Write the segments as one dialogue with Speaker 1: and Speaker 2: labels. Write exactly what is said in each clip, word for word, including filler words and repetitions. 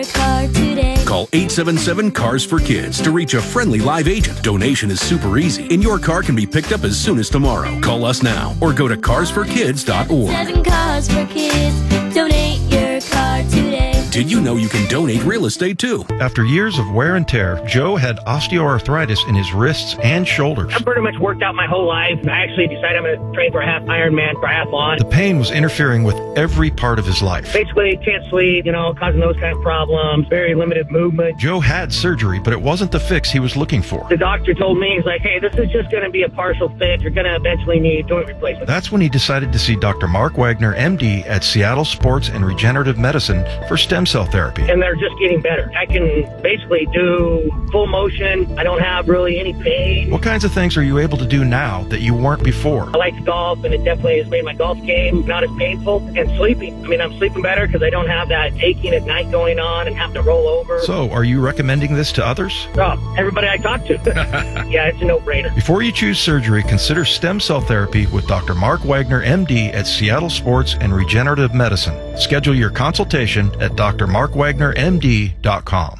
Speaker 1: car today.
Speaker 2: Call eight seven seven, C A R S for Kids to reach a friendly live agent. Donation is super easy, and your car can be picked up as soon as tomorrow. Call us now or go to cars for kids dot org.
Speaker 1: Seven cars for kids. Donate your car today.
Speaker 2: Did you know you can donate real estate too?
Speaker 3: After years of wear and tear, Joe had osteoarthritis in his wrists and shoulders.
Speaker 4: I've pretty much worked out my whole life. I actually decided I'm going to train for a half Ironman triathlon.
Speaker 3: The pain was interfering with every part of his life.
Speaker 4: Basically, can't sleep, you know, causing those kind of problems, very limited movement.
Speaker 3: Joe had surgery, but it wasn't the fix he was looking for.
Speaker 4: The doctor told me, he's like, hey, this is just going to be a partial fix. You're going to eventually need joint replacement.
Speaker 3: That's when he decided to see Doctor Mark Wagner, M D, at Seattle Sports and Regenerative Medicine for stem cell therapy.
Speaker 4: And they're just getting better. I can basically do full motion. I don't have really any pain.
Speaker 3: What kinds of things are you able to do now that you weren't before?
Speaker 4: I like to golf, and it definitely has made my golf game not as painful. And sleeping. I mean, I'm sleeping better because I don't have that aching at night going on and have to roll over.
Speaker 3: So, are you recommending this to others?
Speaker 4: Oh, everybody I talk to. Yeah, it's a no-brainer.
Speaker 3: Before you choose surgery, consider stem cell therapy with Doctor Mark Wagner, M D, at Seattle Sports and Regenerative Medicine. Schedule your consultation at d r mark wagner m d dot com.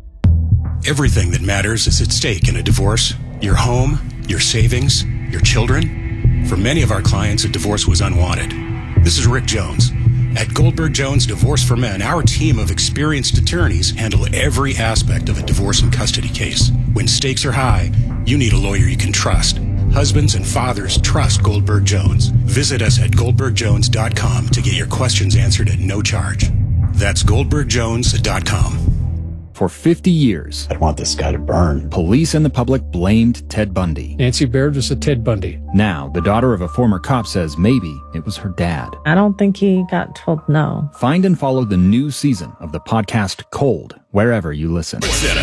Speaker 5: Everything that matters is at stake in a divorce. Your home, your savings, your children. For many of our clients, a divorce was unwanted. This is Rick Jones. At Goldberg Jones Divorce for Men, our team of experienced attorneys handle every aspect of a divorce and custody case. When stakes are high, you need a lawyer you can trust. Husbands and fathers trust Goldberg Jones. Visit us at goldberg jones dot com to get your questions answered at no charge. That's goldberg jones dot com.
Speaker 6: For fifty years,
Speaker 7: I want this guy to burn.
Speaker 6: Police and the public blamed Ted Bundy.
Speaker 8: Nancy Baird was a Ted Bundy.
Speaker 6: Now, the daughter of a former cop says maybe it was her dad.
Speaker 9: I don't think he got told no.
Speaker 6: Find and follow the new season of the podcast Cold, wherever you listen.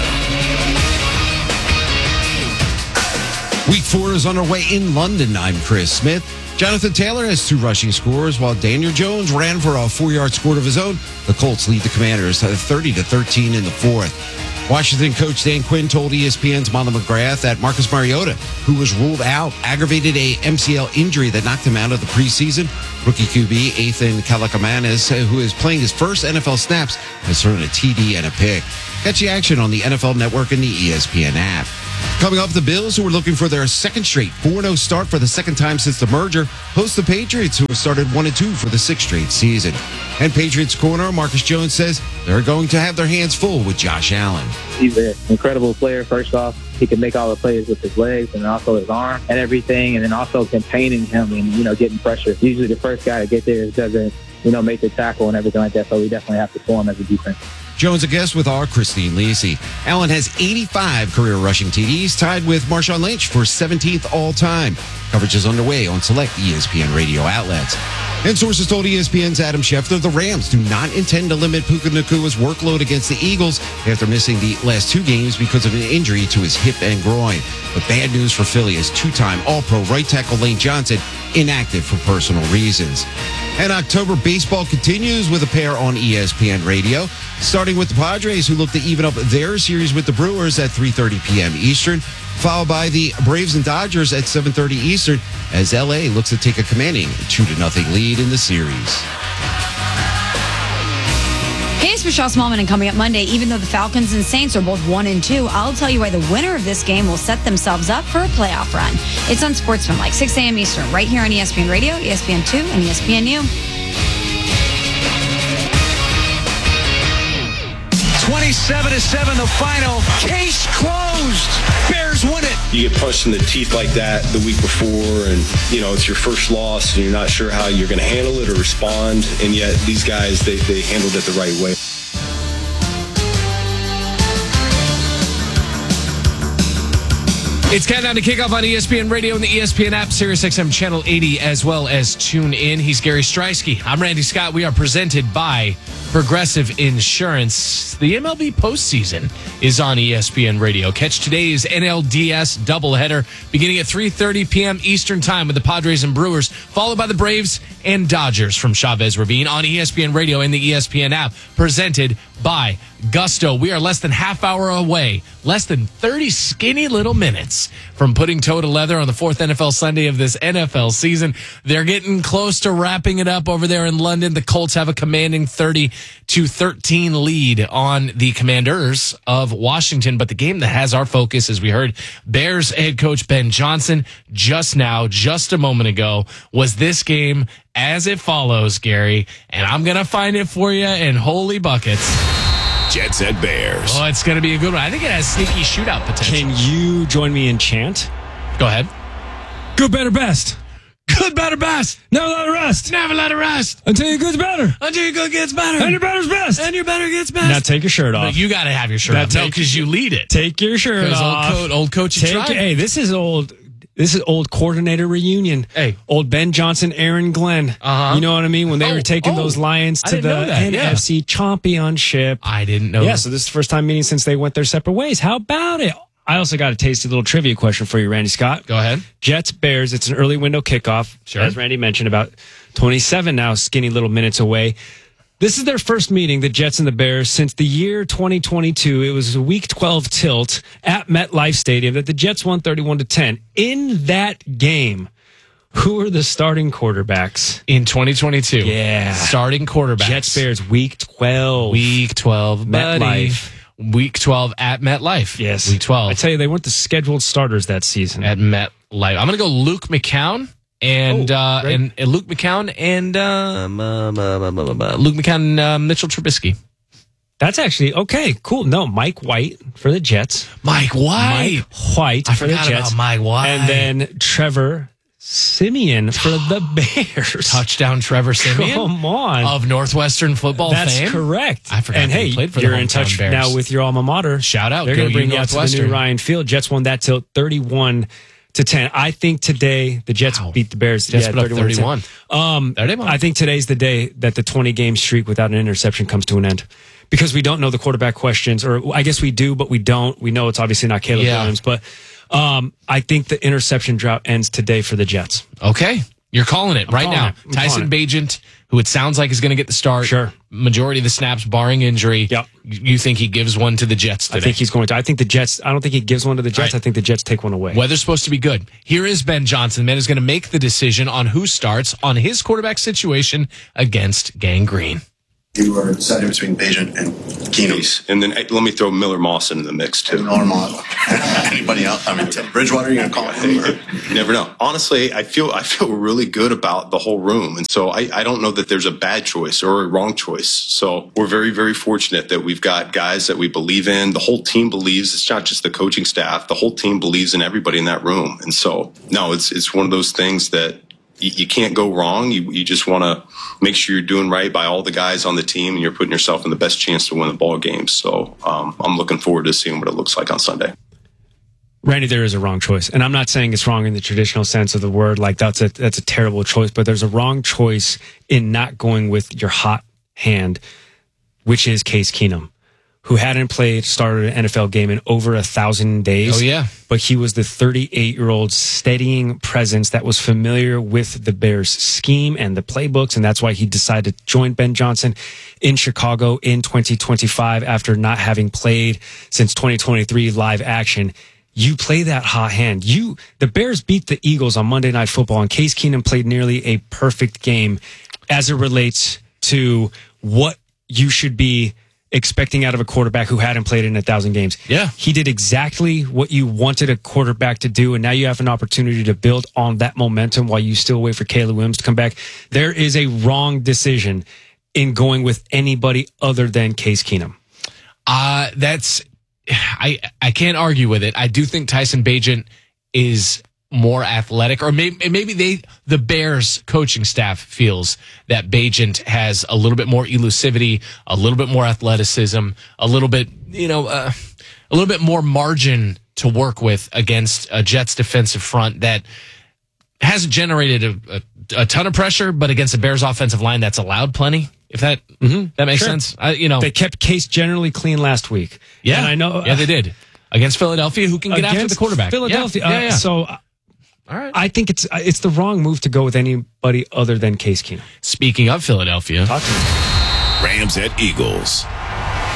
Speaker 10: Week four is underway in London. I'm Chris Smith. Jonathan Taylor has two rushing scores, while Daniel Jones ran for a four-yard score of his own. The Colts lead the Commanders thirty to thirteen in the fourth. Washington coach Dan Quinn told E S P N's Molly McGrath that Marcus Mariota, who was ruled out, aggravated a M C L injury that knocked him out of the preseason. Rookie Q B Ethan Kalakamanis, who is playing his first N F L snaps, has thrown a T D and a pick. Catch the action on the N F L Network and the E S P N app. Coming up, the Bills, who are looking for their second straight four and oh start for the second time since the merger, host the Patriots, who have started one and two for the sixth straight season. And Patriots corner Marcus Jones says they're going to have their hands full with Josh Allen.
Speaker 11: He's an incredible player, first off. He can make all the plays with his legs and also his arm and everything, and then also containing him and, you know, getting pressure. Usually the first guy to get there doesn't, you know, make the tackle and everything like that, so we definitely have to form as a defense.
Speaker 10: Jones a guest with our Christine Lisi. Allen has eighty-five career rushing T Ds, tied with Marshawn Lynch for seventeenth all-time. Coverage is underway on select E S P N radio outlets. And sources told E S P N's Adam Schefter the Rams do not intend to limit Puka Nakua's workload against the Eagles after missing the last two games because of an injury to his hip and groin. But bad news for Philly as two-time All-Pro right tackle Lane Johnson inactive for personal reasons. And October baseball continues with a pair on E S P N radio, starting with the Padres, who look to even up their series with the Brewers at three thirty p.m. Eastern, followed by the Braves and Dodgers at seven thirty Eastern, as L A looks to take a commanding two to nothing lead in the series.
Speaker 12: Hey, it's Michelle Smallman, and coming up Monday, even though the Falcons and Saints are both one and two, I'll tell you why the winner of this game will set themselves up for a playoff run. It's on Sportsman, like six a.m. Eastern, right here on E S P N Radio, E S P N two, and E S P N U.
Speaker 13: twenty-seven to seven, the final. Case closed. Bears win it.
Speaker 14: You get punched in the teeth like that the week before, and, you know, it's your first loss, and you're not sure how you're going to handle it or respond, and yet these guys, they, they handled it the right way.
Speaker 15: It's countdown to kickoff on E S P N Radio and the E S P N app, Sirius X M Channel eighty, as well as Tune In. He's Gary Streisky. I'm Randy Scott. We are presented by Progressive Insurance. The M L B postseason is on E S P N Radio. Catch today's N L D S doubleheader beginning at three thirty p.m. Eastern Time with the Padres and Brewers, followed by the Braves and Dodgers from Chavez Ravine on E S P N Radio and the E S P N app, presented by Gusto. We are less than half hour away, less than thirty skinny little minutes from putting toe to leather on the fourth N F L Sunday of this N F L season. They're getting close to wrapping it up over there in London. The Colts have a commanding thirty to thirteen lead on the Commanders of Washington. But the game that has our focus, as we heard Bears head coach Ben Johnson just now, just a moment ago, was this game as it follows, Gary. And I'm going to find it for you in holy buckets.
Speaker 7: Jets at Bears.
Speaker 15: Oh, it's going to be a good one. I think it has sneaky shootout potential.
Speaker 16: Can you join me in chant?
Speaker 15: Go ahead.
Speaker 16: Good, better, best.
Speaker 15: Good, better, best.
Speaker 16: Never let it rest.
Speaker 15: Never let it rest.
Speaker 16: Until your good's better.
Speaker 15: Until your good gets better.
Speaker 16: And your better's best.
Speaker 15: And your better gets best.
Speaker 16: Now take your shirt off.
Speaker 15: No, you got to have your shirt
Speaker 16: now
Speaker 15: off.
Speaker 16: Take,
Speaker 15: no, because you lead it.
Speaker 16: Take your shirt off.
Speaker 15: Old, co- old coach,
Speaker 16: take, hey, this is old... This is old coordinator reunion.
Speaker 15: Hey.
Speaker 16: Old Ben Johnson, Aaron Glenn.
Speaker 15: Uh-huh.
Speaker 16: You know what I mean? When they
Speaker 15: oh,
Speaker 16: were taking
Speaker 15: oh,
Speaker 16: those Lions to the
Speaker 15: that,
Speaker 16: N F C
Speaker 15: yeah.
Speaker 16: championship.
Speaker 15: I didn't know.
Speaker 16: Yeah, so this is the first time meeting since they went their separate ways. How about it? I also got a tasty little trivia question for you, Randy Scott.
Speaker 15: Go ahead.
Speaker 16: Jets, Bears. It's an early window kickoff.
Speaker 15: Sure.
Speaker 16: As Randy mentioned, about twenty-seven now skinny little minutes away. This is their first meeting, the Jets and the Bears, since the year twenty twenty-two. It was a Week twelve tilt at MetLife Stadium that the Jets won thirty-one to ten. In that game, who are the starting quarterbacks?
Speaker 15: In twenty twenty-two.
Speaker 16: Yeah.
Speaker 15: Starting quarterbacks.
Speaker 16: Jets, Bears, Week twelve.
Speaker 15: Week twelve, buddy.
Speaker 16: MetLife.
Speaker 15: Week twelve at MetLife.
Speaker 16: Yes.
Speaker 15: Week twelve.
Speaker 16: I tell you, they weren't the scheduled starters that season.
Speaker 15: At MetLife. I'm going to go Luke McCown. And,
Speaker 16: oh,
Speaker 15: uh, and and Luke McCown and um, uh, uh, uh, uh, Luke McCown and uh, Mitchell Trubisky.
Speaker 16: That's actually okay. Cool. No, Mike White for the Jets.
Speaker 15: Mike White.
Speaker 16: Mike White
Speaker 15: I
Speaker 16: for the
Speaker 15: forgot
Speaker 16: Jets.
Speaker 15: about Mike White.
Speaker 16: And then Trevor Siemian for the Bears.
Speaker 15: Touchdown, Trevor Siemian.
Speaker 16: Come on,
Speaker 15: of Northwestern football
Speaker 16: That's
Speaker 15: fame.
Speaker 16: correct.
Speaker 15: I forgot.
Speaker 16: And hey,
Speaker 15: he played for
Speaker 16: you're
Speaker 15: the
Speaker 16: in touch
Speaker 15: Bears.
Speaker 16: now with your alma mater.
Speaker 15: Shout out.
Speaker 16: They're
Speaker 15: Go
Speaker 16: going to bring you out to the
Speaker 15: Northwestern.
Speaker 16: new Ryan Field. Jets won that tilt thirty-one to ten. I think today the Jets
Speaker 15: Wow.
Speaker 16: beat the Bears.
Speaker 15: Jets
Speaker 16: yeah,
Speaker 15: put up
Speaker 16: thirty-one. Um,
Speaker 15: thirty-one.
Speaker 16: I think today's the day that the twenty-game streak without an interception comes to an end. Because we don't know the quarterback questions, or I guess we do, but we don't. We know it's obviously not Caleb
Speaker 15: Yeah.
Speaker 16: Williams, but um, I think the interception drought ends today for the Jets.
Speaker 15: Okay. You're calling it
Speaker 16: I'm
Speaker 15: right
Speaker 16: calling
Speaker 15: now.
Speaker 16: it. I'm
Speaker 15: Tyson
Speaker 16: calling it.
Speaker 15: Bagent, who it sounds like is going to get the start.
Speaker 16: Sure.
Speaker 15: Majority of the snaps, barring injury.
Speaker 16: Yep.
Speaker 15: You think he gives one to the Jets today?
Speaker 16: I think he's going to. I think the Jets, I don't think he gives one to the Jets.
Speaker 15: Right.
Speaker 16: I think the Jets take one away.
Speaker 15: Weather's supposed to be good. Here is Ben Johnson. The man is going to make the decision on who starts on his quarterback situation against Gang Green.
Speaker 17: You were deciding between Bagent and Keenum.
Speaker 14: And then hey, let me throw Miller Moss into the mix too.
Speaker 17: Miller Moss. Anybody else? I mean, Bridgewater, you're going to call him? Or?
Speaker 14: You never know. Honestly, I feel I feel really good about the whole room, and so I, I don't know that there's a bad choice or a wrong choice. So we're very very fortunate that we've got guys that we believe in. The whole team believes. It's not just the coaching staff. The whole team believes in everybody in that room, and so no, it's it's one of those things that you, you can't go wrong. You you just want to make sure you're doing right by all the guys on the team, and you're putting yourself in the best chance to win the ball game. So um, I'm looking forward to seeing what it looks like on Sunday.
Speaker 16: Randy, there is a wrong choice, and I'm not saying it's wrong in the traditional sense of the word. Like that's a that's a terrible choice, but there's a wrong choice in not going with your hot hand, which is Case Keenum, who hadn't played started an N F L game in over a thousand days.
Speaker 15: Oh yeah,
Speaker 16: but he was the thirty-eight-year-old steadying presence that was familiar with the Bears' scheme and the playbooks, and that's why he decided to join Ben Johnson in Chicago in twenty twenty-five after not having played since twenty twenty-three live action. You play that hot hand. You, the Bears beat the Eagles on Monday Night Football, and Case Keenum played nearly a perfect game as it relates to what you should be expecting out of a quarterback who hadn't played in a thousand games.
Speaker 15: Yeah.
Speaker 16: He did exactly what you wanted a quarterback to do, and now you have an opportunity to build on that momentum while you still wait for Caleb Williams to come back. There is a wrong decision in going with anybody other than Case Keenum.
Speaker 15: Uh, that's... I I can't argue with it. I do think Tyson Bagent is more athletic, or maybe maybe they the Bears coaching staff feels that Bagent has a little bit more elusivity, a little bit more athleticism, a little bit you know uh, a little bit more margin to work with against a Jets defensive front that hasn't generated a, a, a ton of pressure, but against a Bears offensive line that's allowed plenty. If that mm-hmm. that makes
Speaker 16: Sure.
Speaker 15: sense, I, you know
Speaker 16: they kept Case generally clean last week.
Speaker 15: Yeah,
Speaker 16: and I know.
Speaker 15: Yeah, they did against Philadelphia, who can get after the quarterback.
Speaker 16: Philadelphia.
Speaker 15: Yeah, yeah, yeah.
Speaker 16: Uh, so, all
Speaker 15: right.
Speaker 16: I think it's it's the wrong move to go with anybody other than Case Keenum.
Speaker 15: Speaking of Philadelphia,
Speaker 16: talk to me.
Speaker 7: Rams at Eagles.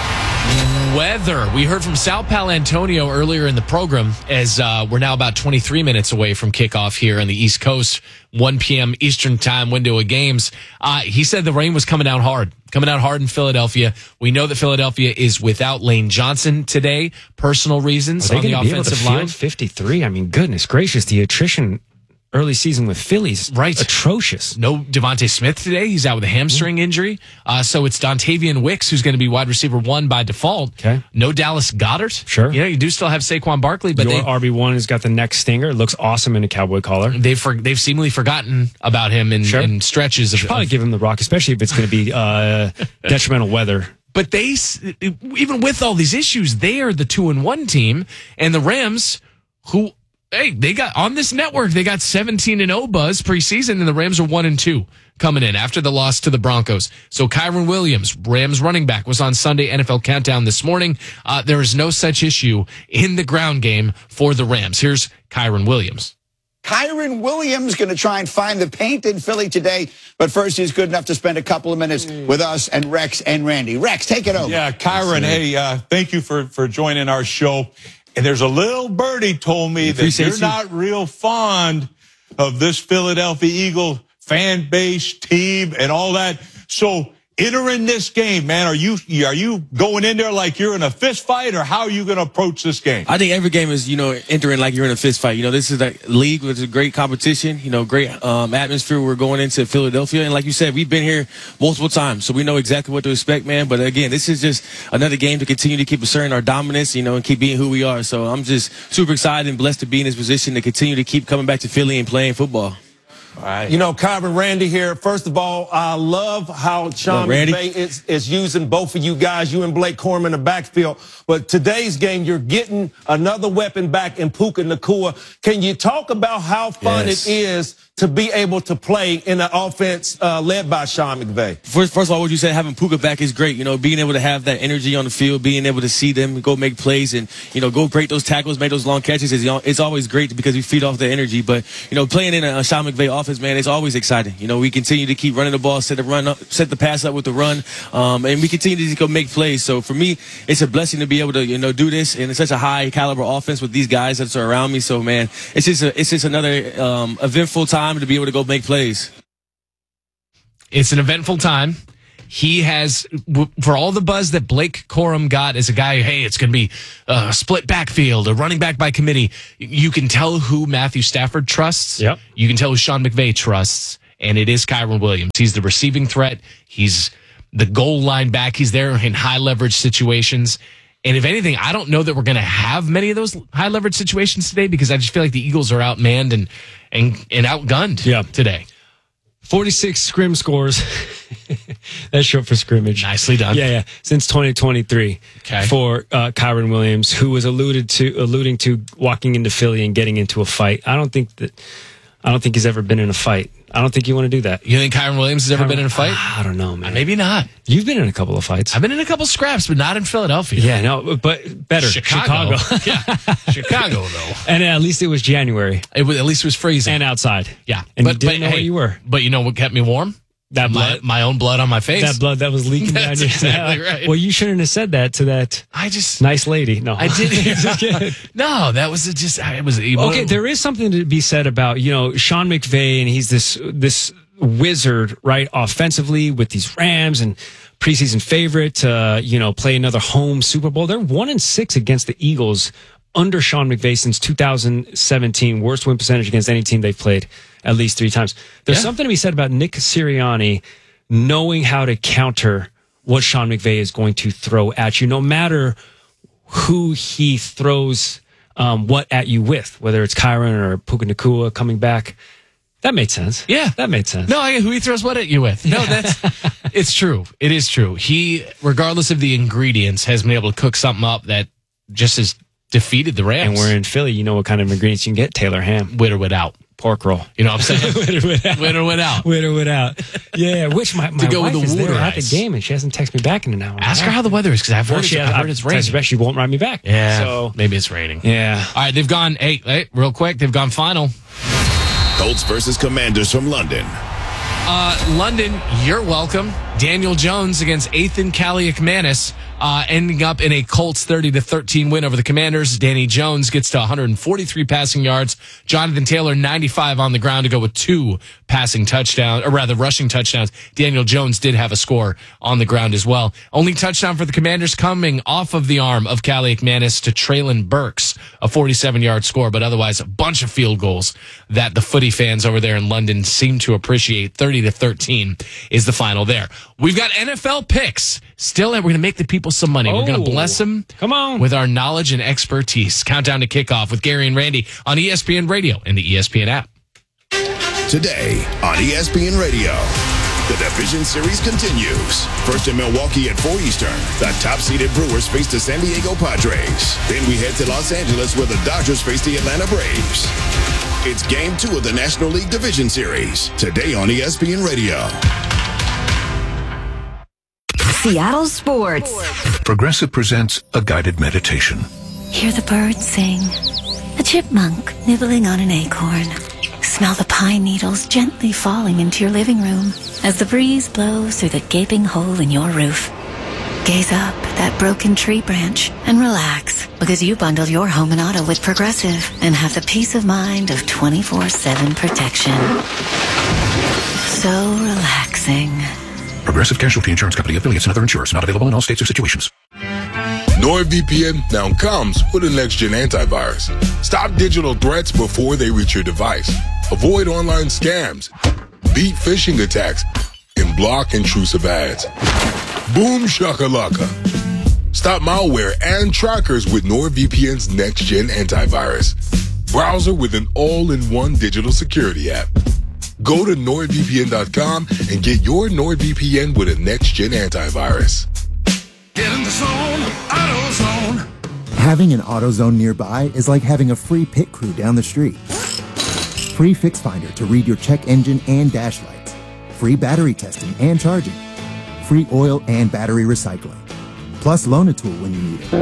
Speaker 15: weather. We heard from Sal Palantonio earlier in the program as uh, we're now about twenty-three minutes away from kickoff here on the East Coast, one p.m. Eastern time window of games. Uh, he said the rain was coming down hard, coming down hard in Philadelphia. We know that Philadelphia is without Lane Johnson today, personal reasons on the offensive line.
Speaker 16: fifty-three. I mean, goodness gracious, the attrition early season with Phillies,
Speaker 15: right?
Speaker 16: Atrocious.
Speaker 15: No Devontae Smith today. He's out with a hamstring mm-hmm. injury. Uh, so it's Dontavian Wicks who's going to be wide receiver one by default.
Speaker 16: Okay.
Speaker 15: No Dallas Goedert.
Speaker 16: Sure.
Speaker 15: You know, you do still have Saquon Barkley, but
Speaker 16: your
Speaker 15: they,
Speaker 16: R B one has got the neck stinger. It looks awesome in a cowboy collar.
Speaker 15: They've for, they've seemingly forgotten about him in,
Speaker 16: sure.
Speaker 15: in stretches.
Speaker 16: Should
Speaker 15: of,
Speaker 16: probably
Speaker 15: of,
Speaker 16: give him the rock, especially if it's going to be uh, detrimental weather.
Speaker 15: But they, even with all these issues, they are the two and one team, and the Rams, who. Hey, they got on this network, they got seventeen and oh buzz preseason, and the Rams are one and two coming in after the loss to the Broncos. So Kyren Williams, Rams running back, was on Sunday N F L Countdown this morning. Uh, there is no such issue in the ground game for the Rams. Here's Kyren Williams.
Speaker 18: Kyren Williams going to try and find the paint in Philly today, but first he's good enough to spend a couple of minutes with us and Rex and Randy. Rex, take it over.
Speaker 19: Yeah, Kyren, hey, uh, thank you for, for joining our show. And there's a little birdie told me that you're not real fond of this Philadelphia Eagle fan base, team, and all that. So entering this game, man, are you are you going in there like you're in a fist fight, or how are you going to approach this game?
Speaker 20: I think every game is, you know, entering like you're in a fist fight. You know, this is a league with a great competition, you know, great um, atmosphere. We're going into Philadelphia. And like you said, we've been here multiple times, so we know exactly what to expect, man. But again, this is just another game to continue to keep asserting our dominance, you know, and keep being who we are. So I'm just super excited and blessed to be in this position to continue to keep coming back to Philly and playing football.
Speaker 21: All right. You know, Kyren, Randy here. First of all, I love how Sean McVay is, is using both of you guys, you and Blake Corum in the backfield. But today's game, you're getting another weapon back in Puka Nacua. Can you talk about how fun yes. it is to be able to play in an offense uh, led by Sean McVay?
Speaker 20: First, first of all, what you said, having Puka back is great. You know, being able to have that energy on the field, being able to see them go make plays and, you know, go break those tackles, make those long catches. Is, it's always great because we feed off the energy. But, you know, playing in a Sean McVay offense, man, it's always exciting. You know, we continue to keep running the ball, set the run up, set the pass up with the run, um, and we continue to go make plays. So for me, it's a blessing to be able to, you know, do this, and it's such a high caliber offense with these guys that are around me. So man, it's just a, it's just another um, eventful time to be able to go make plays.
Speaker 15: It's an eventful time. He has, for all the buzz that Blake Corum got as a guy, hey, it's going to be a split backfield, a running back by committee. You can tell who Matthew Stafford trusts.
Speaker 16: Yep.
Speaker 15: You can tell who Sean McVay trusts, and it is Kyren Williams. He's the receiving threat. He's the goal line back. He's there in high leverage situations. And if anything, I don't know that we're going to have many of those high leverage situations today because I just feel like the Eagles are outmanned and and, and outgunned
Speaker 16: yeah.
Speaker 15: today.
Speaker 16: forty-six scrim scores. That's short for scrimmage.
Speaker 15: Nicely done.
Speaker 16: Yeah, yeah. Since twenty twenty-three
Speaker 15: okay.
Speaker 16: for uh, Kyren Williams, who was alluded to, alluding to walking into Philly and getting into a fight. I don't think that. I don't think he's ever been in a fight. I don't think you want to do that.
Speaker 15: You think Kyren Williams has ever
Speaker 16: Kyren,
Speaker 15: been in a fight?
Speaker 16: I don't know, man.
Speaker 15: Maybe not.
Speaker 16: You've been in a couple of fights.
Speaker 15: I've been in a couple scraps, but not in Philadelphia.
Speaker 16: Yeah, no, but better.
Speaker 15: Chicago.
Speaker 16: Chicago.
Speaker 15: yeah, Chicago though.
Speaker 16: And at least it was January.
Speaker 15: It was, at least it was freezing
Speaker 16: and outside.
Speaker 15: Yeah,
Speaker 16: and
Speaker 15: but,
Speaker 16: you didn't
Speaker 15: but,
Speaker 16: know
Speaker 15: hey,
Speaker 16: where you were.
Speaker 15: But you know what kept me warm?
Speaker 16: That
Speaker 15: my,
Speaker 16: blood,
Speaker 15: my own blood on my face.
Speaker 16: That blood that was leaking down your
Speaker 15: exactly right.
Speaker 16: Well, you shouldn't have said that to that.
Speaker 15: I just
Speaker 16: nice lady. No,
Speaker 15: I did. no, that was just. It was
Speaker 16: okay. There is something to be said about you know Sean McVay, and he's this this wizard, right? Offensively with these Rams and preseason favorite to uh, you know play another home Super Bowl. They're one and six against the Eagles under Sean McVay since two thousand seventeen. Worst win percentage against any team they've played at least three times. There's yeah. something to be said about Nick Sirianni knowing how to counter what Sean McVay is going to throw at you, no matter who he throws um, what at you with, whether it's Kyren or Puka Nacua coming back. That made sense.
Speaker 15: Yeah.
Speaker 16: That made sense.
Speaker 15: No, I, who he throws what at you with. No, that's, it's true. It is true. He, regardless of the ingredients, has been able to cook something up that just has defeated the Rams.
Speaker 16: And we're in Philly. You know what kind of ingredients you can get? Taylor ham.
Speaker 15: With or without.
Speaker 16: Pork roll.
Speaker 15: You know what I'm saying?
Speaker 16: with or without.
Speaker 15: With or without.
Speaker 16: With or without. Yeah, which my, my
Speaker 15: to go
Speaker 16: wife
Speaker 15: with the
Speaker 16: is there at the
Speaker 15: ice.
Speaker 16: game, and she hasn't texted me back in an hour.
Speaker 15: Ask her how the weather is, because I've heard,
Speaker 16: she
Speaker 15: it's,
Speaker 16: has,
Speaker 15: I've heard it's raining.
Speaker 16: I bet she won't write me back.
Speaker 15: Yeah,
Speaker 16: so
Speaker 15: maybe it's raining.
Speaker 16: Yeah.
Speaker 15: All right, they've gone, hey, hey, real quick, they've gone final.
Speaker 7: Colts versus Commanders from London.
Speaker 15: Uh, London, you're welcome. Daniel Jones against Ethan Kaliakmanis. uh, ending up in a Colts thirty to thirteen win over the Commanders. Danny Jones gets to one hundred forty-three passing yards. Jonathan Taylor, ninety-five on the ground to go with two passing touchdowns, or rather rushing touchdowns. Daniel Jones did have a score on the ground as well. Only touchdown for the Commanders coming off of the arm of Callie McManus to Traylon Burks, a forty-seven-yard score, but otherwise a bunch of field goals that the footy fans over there in London seem to appreciate. thirty to thirteen is the final there. We've got N F L picks. Still, we're going to make the people some money.
Speaker 16: Oh,
Speaker 15: we're going to bless them
Speaker 16: come on.
Speaker 15: with our knowledge and expertise. Countdown to kickoff with Gary and Randy on E S P N Radio and the E S P N app.
Speaker 7: Today on E S P N Radio, the division series continues. First in Milwaukee at four Eastern, the top-seeded Brewers face the San Diego Padres. Then we head to Los Angeles where the Dodgers face the Atlanta Braves. It's game two of the National League Division Series, today on E S P N Radio.
Speaker 1: Seattle Sports.
Speaker 22: Progressive presents a guided meditation.
Speaker 1: Hear the birds sing. A chipmunk nibbling on an acorn. Smell the pine needles gently falling into your living room as the breeze blows through the gaping hole in your roof. Gaze up at that broken tree branch and relax because you bundled your home and auto with Progressive and have the peace of mind of twenty-four seven protection. So relaxing.
Speaker 22: Progressive Casualty Insurance Company, affiliates, and other insurers. Not available in all states or situations.
Speaker 23: NordVPN now comes with a next-gen antivirus. Stop digital threats before they reach your device. Avoid online scams. Beat phishing attacks. And block intrusive ads. Boom shakalaka. Stop malware and trackers with NordVPN's next-gen antivirus. Browser with an all-in-one digital security app. Go to nord V P N dot com and get your NordVPN with a next-gen antivirus.
Speaker 24: Get in the zone, AutoZone.
Speaker 25: Having an AutoZone nearby is like having a free pit crew down the street. Free Fix Finder to read your check engine and dash lights. Free battery testing and charging. Free oil and battery recycling. Plus Loan-A-Tool when you need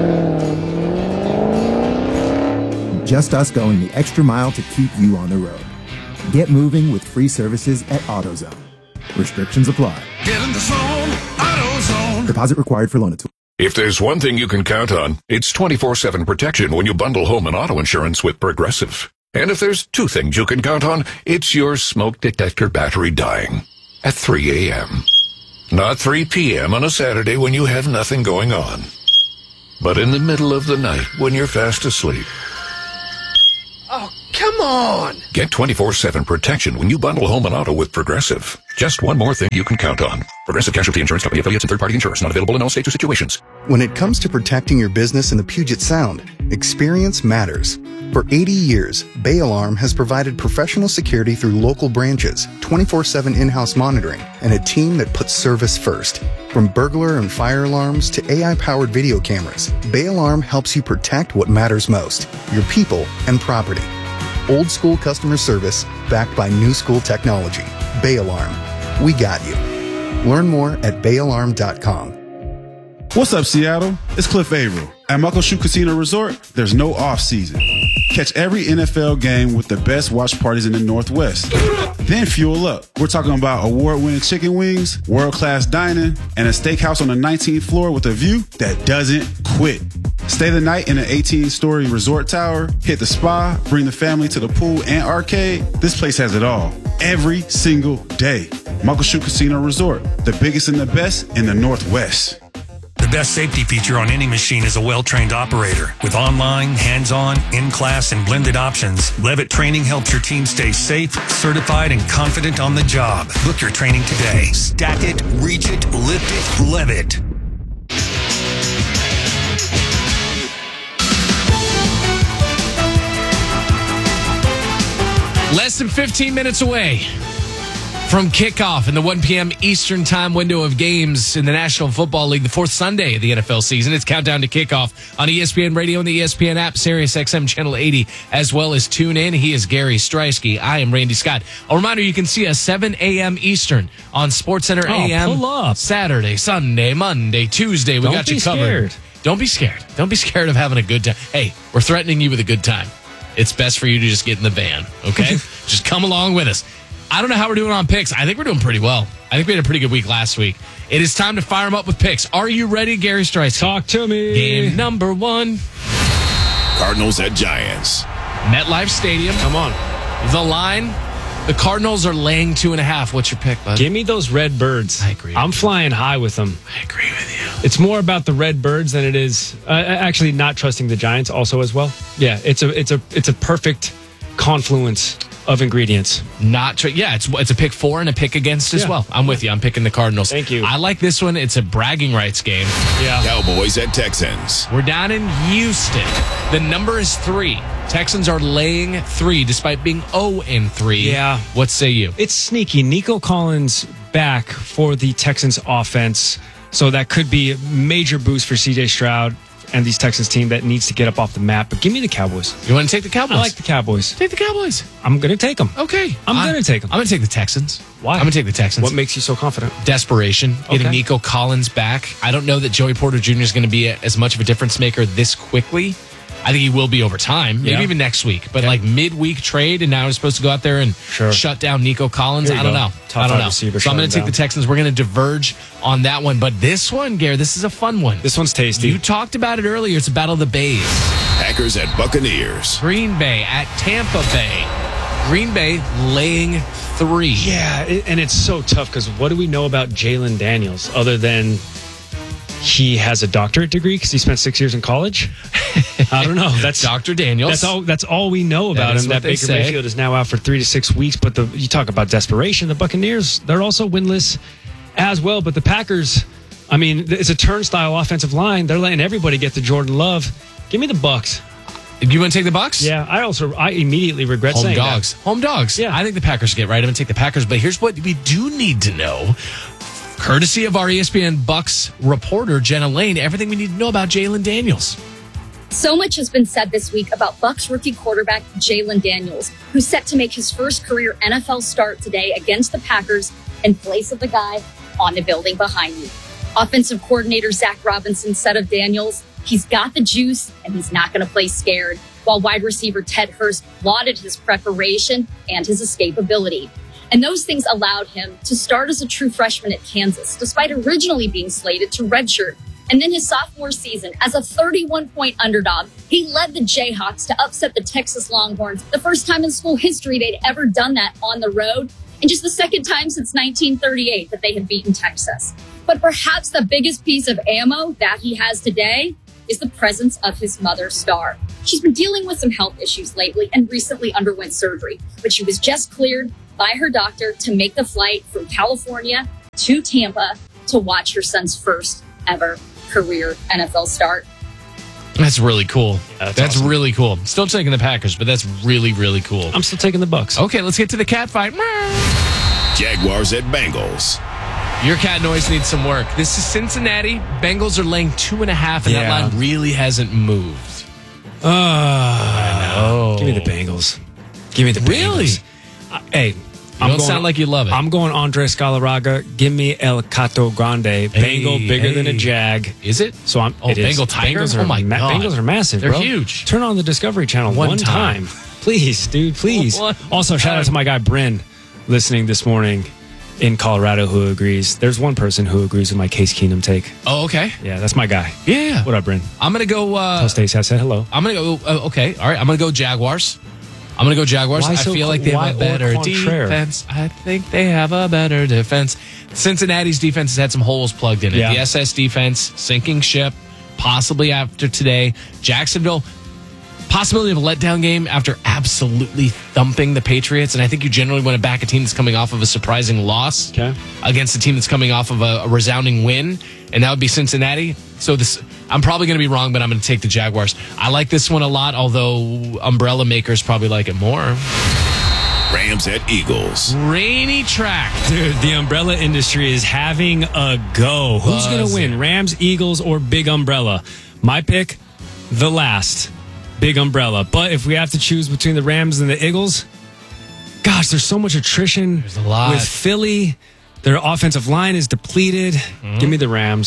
Speaker 25: it. Just us going the extra mile to keep you on the road. Get moving with free services at AutoZone. Restrictions apply.
Speaker 24: Get in the zone, AutoZone.
Speaker 25: Deposit required for Loan-A-Tool.
Speaker 22: If there's one thing you can count on, it's twenty-four seven protection when you bundle home and auto insurance with Progressive. And if there's two things you can count on, it's your smoke detector battery dying at three a.m. Not three p.m. on a Saturday when you have nothing going on, but in the middle of the night when you're fast asleep.
Speaker 24: Oh, come on.
Speaker 22: Get twenty-four seven protection when you bundle home and auto with Progressive. Just one more thing you can count on. Progressive Casualty Insurance Company, affiliates, and third-party insurers. Not available in all states or situations.
Speaker 26: When it comes to protecting your business in the Puget Sound, experience matters. For eighty years, Bay Alarm has provided professional security through local branches, twenty-four seven in-house monitoring, and a team that puts service first. From burglar and fire alarms to A I-powered video cameras, Bay Alarm helps you protect what matters most, your people and property. Old school customer service backed by new school technology. Bay Alarm. We got you. Learn more at bay alarm dot com.
Speaker 27: What's up, Seattle? It's Cliff Averill. At Muckleshoot Casino Resort, there's no off-season. Catch every N F L game with the best watch parties in the Northwest. Then fuel up. We're talking about award-winning chicken wings, world-class dining, and a steakhouse on the nineteenth floor with a view that doesn't quit. Stay the night in an eighteen-story resort tower, hit the spa, bring the family to the pool and arcade. This place has it all. Every single day. Muckleshoot Casino Resort, the biggest and the best in the Northwest.
Speaker 28: The best safety feature on any machine is a well-trained operator. With online, hands-on, in-class, and blended options, Levitt Training helps your team stay safe, certified, and confident on the job. Book your training today. Stack it, reach it, lift it, Levitt.
Speaker 15: Less than fifteen minutes away from kickoff in the one p.m. Eastern time window of games in the National Football League, the fourth Sunday of the N F L season. It's Countdown to Kickoff on E S P N Radio and the E S P N app, Sirius X M Channel eighty, as well as tune in. He is Gary Striesky. I am Randy Scott. A reminder, you can see us seven a.m. Eastern on SportsCenter
Speaker 16: Oh,
Speaker 15: A M.
Speaker 16: pull up.
Speaker 15: Saturday, Sunday, Monday, Tuesday. We
Speaker 16: Don't
Speaker 15: got you
Speaker 16: be
Speaker 15: covered.
Speaker 16: scared.
Speaker 15: Don't be scared. Don't be scared of having a good time. Hey, we're threatening you with a good time. It's best for you to just get in the van, okay? Just come along with us. I don't know how we're doing on picks. I think we're doing pretty well. I think we had a pretty good week last week. It is time to fire them up with picks. Are you ready, Gary Strice?
Speaker 16: Talk to me.
Speaker 15: Game number one.
Speaker 7: Cardinals at Giants.
Speaker 15: MetLife Stadium.
Speaker 16: Come on.
Speaker 15: The line. The Cardinals are laying two and a half. What's your pick, bud?
Speaker 16: Give me those red birds.
Speaker 15: I agree.
Speaker 16: I'm flying high with them.
Speaker 15: I agree with you.
Speaker 16: It's more about the red birds than it is uh, actually not trusting the Giants also as well. Yeah, it's a it's a it's a perfect confluence of ingredients.
Speaker 15: Not tr- yeah, it's it's a pick for and a pick against as
Speaker 16: Yeah.
Speaker 15: well. I'm with you. I'm picking the Cardinals.
Speaker 16: Thank you.
Speaker 15: I like this one. It's a bragging rights game.
Speaker 16: Yeah.
Speaker 7: Cowboys at Texans.
Speaker 15: We're down in Houston. The number is three. Texans are laying three despite being oh and three.
Speaker 16: Yeah.
Speaker 15: What say you?
Speaker 16: It's sneaky. Nico Collins back for the Texans offense. So that could be a major boost for C J Stroud and these Texans team that needs to get up off the map. But give me the Cowboys.
Speaker 15: You want to take the Cowboys?
Speaker 16: I like the Cowboys.
Speaker 15: Take the Cowboys.
Speaker 16: I'm going to take them.
Speaker 15: Okay.
Speaker 16: I'm going to take them.
Speaker 15: I'm going to take the Texans.
Speaker 16: Why?
Speaker 15: I'm going to take the Texans.
Speaker 16: What makes you so confident?
Speaker 15: Desperation. Getting
Speaker 16: Okay.
Speaker 15: Nico Collins back. I don't know that Joey Porter Junior is going to be a, as much of a difference maker this quickly. I think he will be over time, maybe
Speaker 16: Yeah.
Speaker 15: even next week. But like midweek trade, and now he's supposed to go out there and
Speaker 16: Sure.
Speaker 15: shut down Nico Collins.
Speaker 16: Here you
Speaker 15: I don't
Speaker 16: go.
Speaker 15: know.
Speaker 16: Top
Speaker 15: I don't
Speaker 16: five
Speaker 15: know.
Speaker 16: receiver,
Speaker 15: So I'm
Speaker 16: shut
Speaker 15: going
Speaker 16: him
Speaker 15: to take
Speaker 16: down.
Speaker 15: the Texans. We're going to diverge on that one. But this one, Gary, this is a fun one.
Speaker 16: This one's tasty.
Speaker 15: You talked about it earlier. It's a battle of the Bays.
Speaker 7: Packers at Buccaneers.
Speaker 15: Green Bay at Tampa Bay. Green Bay laying three.
Speaker 16: Yeah, it, and it's so tough because what do we know about Jalen Daniels other than he has a doctorate degree because he spent six years in college? I don't know. That's
Speaker 15: Doctor Daniels.
Speaker 16: That's all. That's all we know about
Speaker 15: That is
Speaker 16: him.
Speaker 15: what
Speaker 16: That
Speaker 15: they
Speaker 16: Baker
Speaker 15: say.
Speaker 16: Mayfield is now out for three to six weeks. But the you talk about desperation. The Buccaneers, they're also winless as well. But the Packers, I mean, it's a turnstile offensive line. They're letting everybody get to Jordan Love. Give me the Bucks.
Speaker 15: You want to take the Bucks?
Speaker 16: Yeah, I also I immediately regret
Speaker 15: Home
Speaker 16: saying
Speaker 15: dogs.
Speaker 16: that.
Speaker 15: Home dogs.
Speaker 16: Yeah.
Speaker 15: I think the Packers get right. I'm going to take the Packers. But here's what we do need to know. Courtesy of our E S P N Bucks reporter, Jenna Lane, everything we need to know about Jalen Daniels.
Speaker 2: So much has been said this week about Bucs rookie quarterback Jalen Daniels, who's set to make his first career N F L start today against the Packers in place of the guy on the building behind me. Offensive coordinator Zach Robinson said of Daniels, he's got the juice and he's not going to play scared, while wide receiver Ted Hurst lauded his preparation and his escapability. And those things allowed him to start as a true freshman at Kansas, despite originally being slated to redshirt. And then his sophomore season, as a thirty-one point underdog, he led the Jayhawks to upset the Texas Longhorns, the first time in school history they'd ever done that on the road, and just the second time since nineteen thirty-eight that they had beaten Texas. But perhaps the biggest piece of ammo that he has today is the presence of his mother, Star. She's been dealing with some health issues lately and recently underwent surgery, but she was just cleared by her doctor to make the flight from California to Tampa to watch her son's first ever career N F L start.
Speaker 15: That's really cool.
Speaker 16: Yeah, that's
Speaker 15: that's
Speaker 16: awesome.
Speaker 15: really cool. Still taking the Packers, but that's really, really cool.
Speaker 16: I'm still taking the Bucks.
Speaker 15: Okay, let's get to the cat fight.
Speaker 7: Jaguars at Bengals.
Speaker 15: Your cat noise needs some work. This is Cincinnati. Bengals are laying two and a half, and
Speaker 16: Yeah.
Speaker 15: that line really hasn't moved.
Speaker 16: Uh, I
Speaker 15: know.
Speaker 16: Give me the Bengals. Give me the Bengals.
Speaker 15: Really?
Speaker 16: Uh, hey,
Speaker 15: You don't sound like you love it.
Speaker 16: I'm going Andres Galarraga. Give me El Cato Grande. Bengal bigger
Speaker 15: hey.
Speaker 16: than a Jag.
Speaker 15: Is it?
Speaker 16: So I'm.
Speaker 15: Oh,
Speaker 16: it is.
Speaker 15: Bengal Tiger?
Speaker 16: Bengals are,
Speaker 15: Oh, my
Speaker 16: ma-
Speaker 15: God.
Speaker 16: Bengals are massive.
Speaker 15: They're
Speaker 16: bro.
Speaker 15: huge.
Speaker 16: Turn on the Discovery Channel
Speaker 15: One
Speaker 16: one,
Speaker 15: time.
Speaker 16: time. please, dude. Please.
Speaker 15: One
Speaker 16: Also, shout out to my guy Bryn, listening this morning in Colorado, who agrees. There's one person who agrees with my Case Keenum take.
Speaker 15: Oh, okay.
Speaker 16: Yeah, that's my guy.
Speaker 15: Yeah.
Speaker 16: What up, Bryn?
Speaker 15: I'm going to go. Uh,
Speaker 16: Tell Stacey I said hello.
Speaker 15: I'm going to go. Uh, okay. All right. I'm going to go Jaguars. I'm going to go Jaguars.
Speaker 16: Why
Speaker 15: I
Speaker 16: so-
Speaker 15: feel like they
Speaker 16: why
Speaker 15: have a
Speaker 16: au
Speaker 15: better
Speaker 16: contraire?
Speaker 15: defense. I think they have a better defense. Cincinnati's defense has had some holes plugged in it.
Speaker 16: Yeah.
Speaker 15: The S S defense, sinking ship, possibly after today. Jacksonville, possibility of a letdown game after absolutely thumping the Patriots. And I think you generally want to back a team that's coming off of a surprising loss
Speaker 16: Okay.
Speaker 15: against a team that's coming off of a, a resounding win. And that would be Cincinnati. So this, I'm probably going to be wrong, but I'm going to take the Jaguars. I like this one a lot, although umbrella makers probably like it more.
Speaker 7: Rams at Eagles.
Speaker 15: Rainy track.
Speaker 16: Dude, the umbrella industry is having a go. Who's going to
Speaker 15: Buzzing.
Speaker 16: win? Rams, Eagles, or Big Umbrella? My pick, the last. Big Umbrella. But if we have to choose between the Rams and the Eagles, gosh, there's so much attrition.
Speaker 15: There's a lot.
Speaker 16: With Philly. Their offensive line is depleted.
Speaker 15: Mm-hmm.
Speaker 16: Give me the Rams.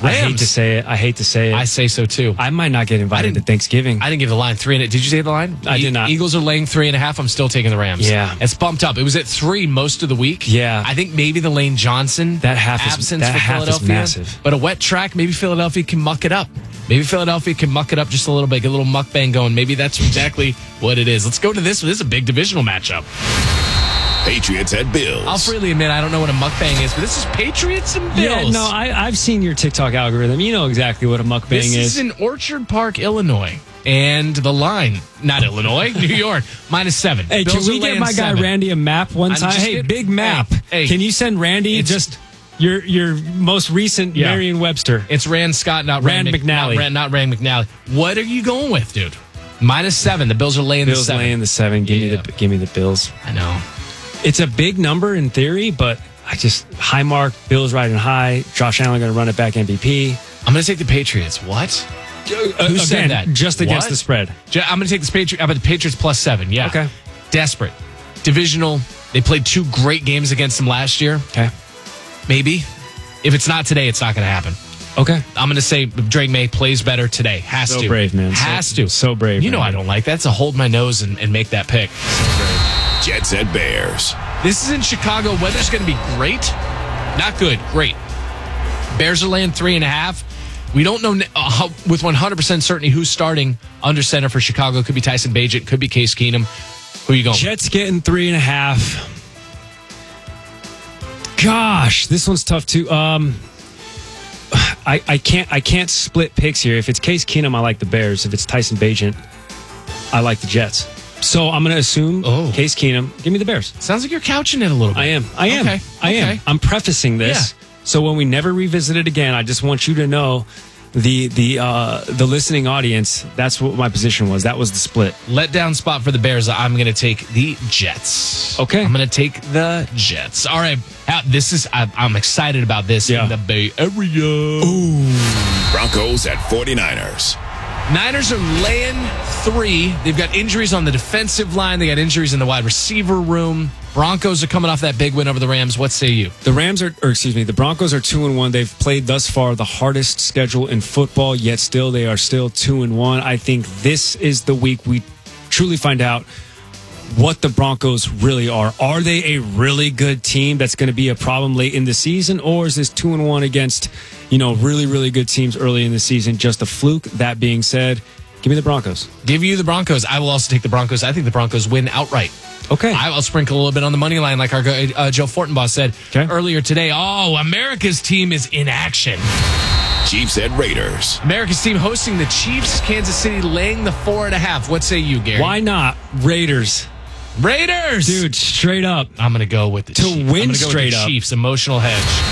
Speaker 16: I hate to say it. I hate to say it.
Speaker 15: I say so too.
Speaker 16: I might not get invited to Thanksgiving.
Speaker 15: I didn't give the line three and a, did you say the line?
Speaker 16: I did not.
Speaker 15: Eagles are laying three and a half. I'm still taking the Rams.
Speaker 16: Yeah.
Speaker 15: It's bumped up. It was at three most of the week.
Speaker 16: Yeah.
Speaker 15: I think maybe the Lane Johnson
Speaker 16: that half is,
Speaker 15: absence
Speaker 16: that
Speaker 15: for
Speaker 16: half
Speaker 15: Philadelphia.
Speaker 16: is massive.
Speaker 15: But a wet track, maybe Philadelphia can muck it up. Maybe Philadelphia can muck it up just a little bit, get a little mukbang going. Maybe that's exactly what it is. Let's go to this. This is a big divisional matchup.
Speaker 7: Patriots at Bills.
Speaker 15: I'll freely admit I don't know what a mukbang is, but this is Patriots and Bills.
Speaker 16: Yeah, no, I, I've seen your TikTok algorithm. You know exactly what a mukbang
Speaker 15: this
Speaker 16: is.
Speaker 15: This is in Orchard Park, Illinois. And the line, not Illinois, New York, minus seven.
Speaker 16: Hey,
Speaker 15: Bills
Speaker 16: can we get my
Speaker 15: seven.
Speaker 16: guy Randy a map one
Speaker 15: I'm
Speaker 16: time? Hey,
Speaker 15: kidding.
Speaker 16: big map.
Speaker 15: Hey, hey,
Speaker 16: can you send Randy
Speaker 15: it's,
Speaker 16: just your your most recent
Speaker 15: yeah.
Speaker 16: Merriam-Webster?
Speaker 15: It's Rand Scott, not
Speaker 16: Rand,
Speaker 15: Rand
Speaker 16: McNally.
Speaker 15: Not Rand, not Rand McNally. What are you going with, dude? Minus seven. The Bills are laying
Speaker 16: Bills
Speaker 15: the seven.
Speaker 16: laying the seven. Give
Speaker 15: yeah.
Speaker 16: me the give me the Bills.
Speaker 15: I know.
Speaker 16: It's a big number in theory, but I just high mark. Bills riding high. Josh Allen going to run it back M V P.
Speaker 15: I'm going to take the Patriots. What?
Speaker 16: Uh,
Speaker 15: Who
Speaker 16: again,
Speaker 15: said that?
Speaker 16: Just against
Speaker 15: what?
Speaker 16: the spread.
Speaker 15: I'm going to take the Patriots. About the Patriots plus seven. Yeah.
Speaker 16: Okay.
Speaker 15: Desperate. Divisional. They played two great games against them last year.
Speaker 16: Okay.
Speaker 15: Maybe. If it's not today, it's not going to happen.
Speaker 16: Okay.
Speaker 15: I'm going to say Drake May plays better today. Has
Speaker 16: so
Speaker 15: to.
Speaker 16: So brave, man.
Speaker 15: Has
Speaker 16: so,
Speaker 15: to.
Speaker 16: So brave.
Speaker 15: You know
Speaker 16: man.
Speaker 15: I don't like that. It's a hold my nose and, and make that pick. So brave.
Speaker 7: Jets at Bears.
Speaker 15: This is in Chicago. Weather's going to be great. Not good. Great. Bears are laying three and a half. We don't know uh, with one hundred percent certainty who's starting under center for Chicago. Could be Tyson Bagent. Could be Case Keenum. Who are you going
Speaker 16: Jets with? Getting three and a half. Gosh, this one's tough too. Um, I, I can't I can't split picks here. If it's Case Keenum, I like the Bears. If it's Tyson Bagent, I like the Jets. So I'm going to assume oh. Case Keenum. Give me the Bears.
Speaker 15: Sounds like you're couching it a little bit.
Speaker 16: I am. I am.
Speaker 15: Okay.
Speaker 16: I am.
Speaker 15: Okay.
Speaker 16: I'm prefacing this. Yeah. So when we never revisit it again, I just want you to know the the uh, the listening audience, that's what my position was. That was the split.
Speaker 15: Letdown spot for the Bears. I'm going to take the Jets.
Speaker 16: Okay.
Speaker 15: I'm going to take the Jets. All right. This is, I'm excited about this yeah. in the Bay Area.
Speaker 7: Ooh. Broncos at forty-niners.
Speaker 15: Niners are laying three. They've got injuries on the defensive line. They got injuries in the wide receiver room. Broncos are coming off that big win over the Rams. What say you?
Speaker 16: The Rams are, or excuse me, the Broncos are two and one. They've played thus far the hardest schedule in football, yet still they are still two and one. I think this is the week we truly find out what the Broncos really are. Are they a really good team that's going to be a problem late in the season, or is this two and one against, you know, really, really good teams early in the season just a fluke? That being said, give me the Broncos.
Speaker 15: Give you the Broncos. I will also take the Broncos. I think the Broncos win outright.
Speaker 16: Okay.
Speaker 15: I will sprinkle a little bit on the money line, like our uh, Joe Fortenbaugh said okay. earlier today. Oh, America's team is in action.
Speaker 7: Chiefs at Raiders.
Speaker 15: America's team hosting the Chiefs. Kansas City laying the four and a half. What say you, Gary?
Speaker 16: Why not Raiders?
Speaker 15: Raiders,
Speaker 16: dude, straight up.
Speaker 15: I'm going to go with the
Speaker 16: to
Speaker 15: Chiefs.
Speaker 16: win
Speaker 15: I'm go
Speaker 16: straight
Speaker 15: with the
Speaker 16: up.
Speaker 15: Chiefs, emotional hedge.